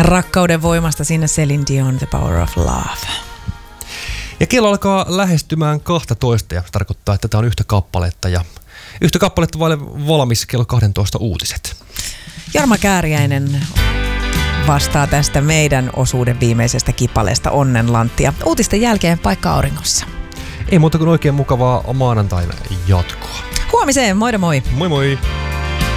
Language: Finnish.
Rakkauden voimasta sinne Celine Dion, The Power of Love. Ja kello alkaa lähestymään 12 ja se tarkoittaa, että tämä on yhtä kappaletta ja yhtä kappaletta valmis kello 12 uutiset. Jarma Kääriäinen vastaa tästä meidän osuuden viimeisestä kipaleesta Onnenlanttia. Uutisten jälkeen paikka auringossa. Ei muuta kuin oikein mukavaa maanantain jatkoa. Huomiseen, moi moi! Moi moi!